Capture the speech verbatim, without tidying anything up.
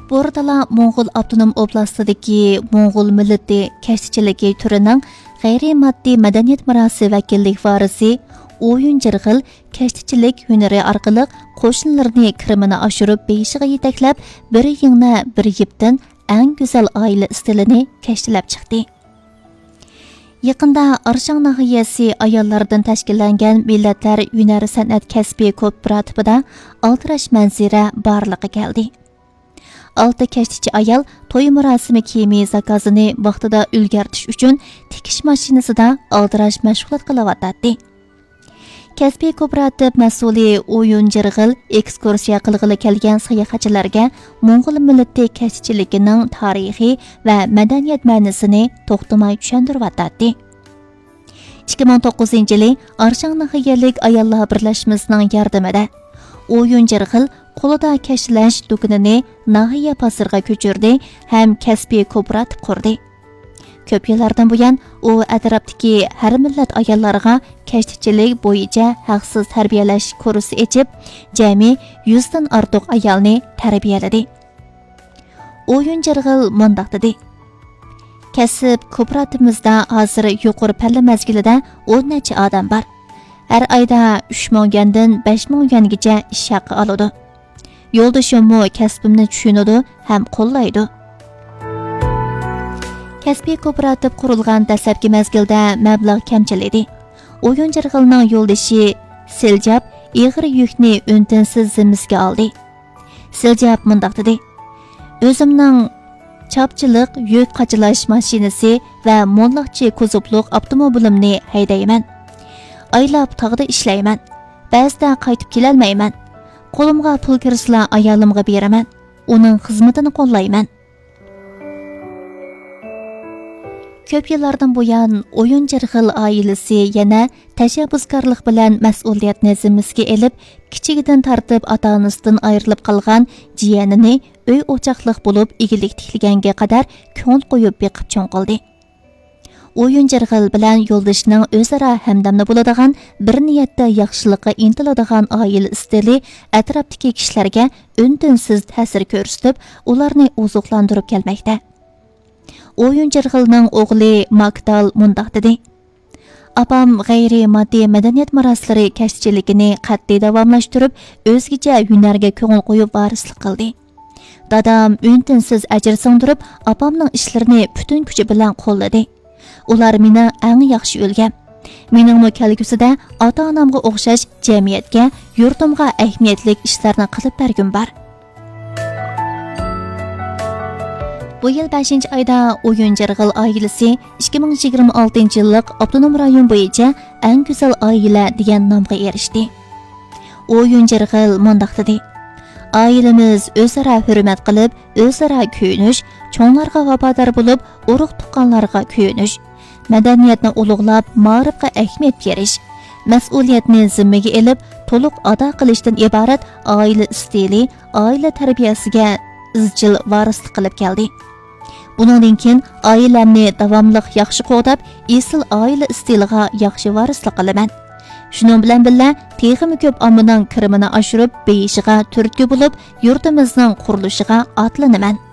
Bu arada Moğol Avtonom Oblastidagi Moğol millati kashtichiligi turining g'ayri-moddiy madaniyat merosi vakillik varisi o'yin jirg'il kashtichilik hunari orqali qo'shnilarini kirimini oshirib beshiga yetaklab bir yingna bir yipdan eng go'zal oila stilini kashtilab chiqdi. Yaqinda Arshang nahiyasi ayollardan tashkillangan Millatlar hunar san'at kasbiy kooperativida Altirash manzira barliqqa keldi. Altı kashtichi ayol to'y marosimi kiyimi zakazini vaqtida ulgartish uchun tikish mashinasida aldirash mashg'ulot qilyotdi. Kasbiy kooperativ mas'uli o'yin jirg'il ekskursiya qilg'ili kelgan sayohatchilarga Mo'ng'ul millati kashtichiligining tarixiy va madaniyat ma'nosini to'xtamay tushuntiryotdi. ikki ming to'qqizinchi yili Arshang nahiyalik ayollar birlashmasining yordamida o'yin jirg'il qo'lida kashlash do'konini nahiya pasirga ko'chirdi ham kasbiy kooperativ qurdi. Ko'p yillardan buyon u atrofdagi har millat ayollariga kashtichilik bo'yicha haqsiz tarbiyalash kursi ochib, jami yuz dan ortiq ayolni tarbiyaladi. O'yin jirg'il mundaq dedi: Kasb kooperativimizda hozir yuqori palla mazgilida o'n necha odam bor. Har oyda uch ming yuandan besh ming yuangacha ish haqi oladi. Yo'ldoshimmi kasbimni tushunadi ham qo'llaydi. Kasbiy kooperativ qurilgan dastlabki mezgilda mablag' kamchil edi. O'yin jirg'ilning yo'ldoshi Siljab ig'ir yukni untinsiz zimmasiga oldi. Siljab mundaq dedi: O'zimning chapchilik yuk qachilash mashinasi va mo'nliqchi kuzovliq avtomobilimni haydayman. Oylab tog'da ishlayman. Ba'zida qaytib kelolmayman. Qo'limga pul kirsa ayolimga beraman. Uning xizmatini qo'llayman. Ko'p yillardan buyon o'yin jirg'il oilasi yana tashabbuskorlik bilan mas'uliyatni zimmasiga elib, kichigidan tartib ota-onasidan ayrilib qolgan jiyanini uy o'chaqliq bo'lib igilik tiklaganga qadar ko'ngil qo'yib beqib cho'ng qildi. O'yin jirg'il bilan yo'ldoshining o'zaro hamdamni bo'ladigan, bir niyatda yaxshilikqa intiladigan oila stili atrofdagi kishilarga untinsiz ta'sir ko'rsatib, ularni oziqlantirib kelmoqda. O'yin jirg'ilning o'g'li Makdal mundaq dedi: Apam g'ayri-moddiy madaniyat maroslari kashtichiligini qat'iy davomlashtirib, o'zgacha hunarga ko'ngil qo'yib varislik qildi. Dadam untinsiz ajr singdirib, apamning ishlarini butun kuchi bilan qo'lladi. Ular meni eng yaxshi o'lgan. Mening kelgusida ota-onamga o'xshash jamiyatga, yurtimga ahamiyatli ishlarni qilib bergim bor. Bu yil beshinchi oyda o'yin jirg'il oilasi ikki ming yigirma oltinchi yillik avtonom rayon bo'yicha eng go'zal oila degan nomga erishdi. O'yin jirg'il mundaq dedi: Oilamiz o'zaro hurmat qilib, o'zaro kuyinish, cho'nglarga vafodor bo'lib, urug' tuqqanlarga kuyinish, madaniyatni ulug'lab, ma'rifga ahamiyat berish, mas'uliyatni zimmaga elib, to'liq ado qilishdan iborat oila stili, oila tarbiyasiga izchil varislik qilib keldi. Bundan keyin oilamni davomli yaxshi qo'dab, esil oila stiliga yaxshi varislik qilaman. Shuning bilan birga texnik ko'p ommaning kirimini oshirib, beyishiga turtki bo'lib, yurtimizning qurilishiga atlanaman.